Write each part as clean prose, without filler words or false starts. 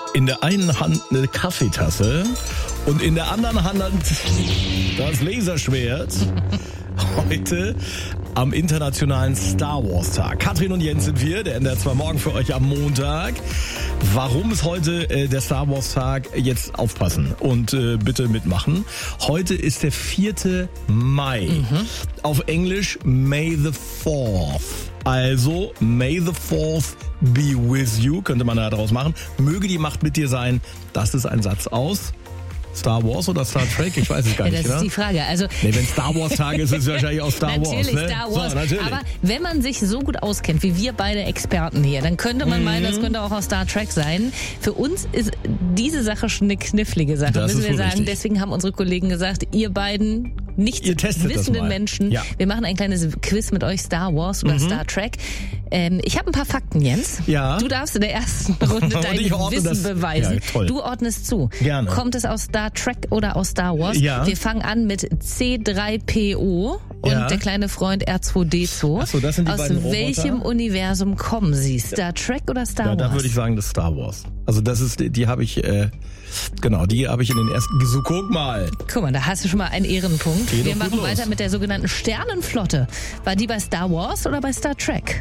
In der einen Hand eine Kaffeetasse und in der anderen Hand das Laserschwert. Heute am internationalen Star Wars Tag. Katrin und Jens sind wir, der NDR 2 Morgen für euch am Montag. Warum ist heute der Star Wars Tag? Jetzt aufpassen und bitte mitmachen. Heute ist der 4. Mai. Auf Englisch May the 4th. Also, May the 4th be with you, könnte man daraus machen. Möge die Macht mit dir sein. Das ist ein Satz aus Star Wars oder Star Trek? Ich weiß es gar nicht. Das ist die Frage. Also, wenn Star Wars Tag ist, ist es wahrscheinlich auch Star Wars. Natürlich Ne? Star Wars. So, natürlich. Aber wenn man sich so gut auskennt, wie wir beide Experten hier, dann könnte man meinen, das könnte auch aus Star Trek sein. Für uns ist diese Sache schon eine knifflige Sache, das müssen wir sagen. richtig. Deswegen haben unsere Kollegen gesagt, ihr beiden nicht wissenden Menschen, wir machen ein kleines Quiz mit euch, Star Wars oder Star Trek. Ich habe ein paar Fakten, Jens. Ja. Du darfst in der ersten Runde dein Wissen beweisen. Ja, toll. Du ordnest zu. Gerne. Kommt es aus Star Trek oder aus Star Wars? Ja. Wir fangen an mit C3PO und der kleine Freund R2D2. Ach so, das sind die aus beiden Roboter? welchem Universum kommen sie? Star Trek oder Star Wars? Da würde ich sagen, das ist Star Wars. Also das ist, die habe ich, die habe ich in den ersten, so guck mal. Guck mal, da hast du schon mal einen Ehrenpunkt. Geht Wir doch gut machen los. weiter mit der sogenannten Sternenflotte. War die bei Star Wars oder bei Star Trek?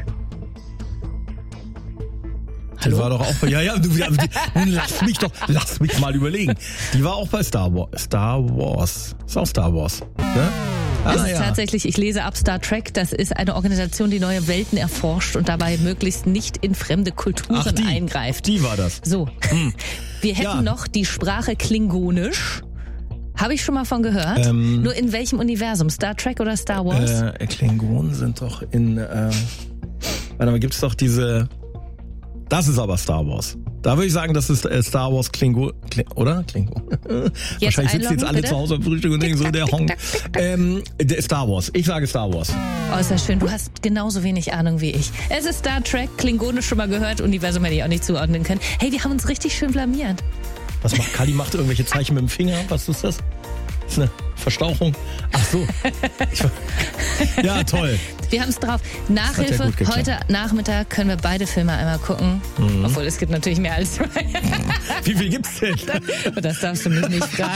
Die war doch auch bei, nun lass mich mal überlegen. Die war auch bei Star Wars. Star Wars. Ist auch Star Wars. Ne? Das ist tatsächlich, ich lese ab, Star Trek, das ist eine Organisation, die neue Welten erforscht und dabei möglichst nicht in fremde Kulturen eingreift. Die war das. So, wir hätten noch die Sprache Klingonisch. Habe ich schon mal von gehört. Nur in welchem Universum? Star Trek oder Star Wars? Klingonen sind doch in, warte mal, gibt's doch diese, das ist aber Star Wars. Da würde ich sagen, das ist Star Wars Klingon, oder? Klingon. Wahrscheinlich sitzen jetzt alle bitte? zu Hause am Frühstück und denken so, der Hong. Der Star Wars. Ich sage Star Wars. Oh, ist das schön. Du hast genauso wenig Ahnung wie ich. Es ist Star Trek, Klingonisch schon mal gehört, Universum hätte ich auch nicht zuordnen können. Hey, wir haben uns richtig schön blamiert. Was macht Kali? Macht irgendwelche Zeichen mit dem Finger? Was ist das? Das ist eine Verstauchung. Ach so. Ja, toll. Wir haben es drauf. Nachhilfe, gut geklappt. heute Nachmittag können wir beide Filme einmal gucken. Obwohl, es gibt natürlich mehr als zwei. Wie viel gibt's denn? Das darfst du mich nicht fragen.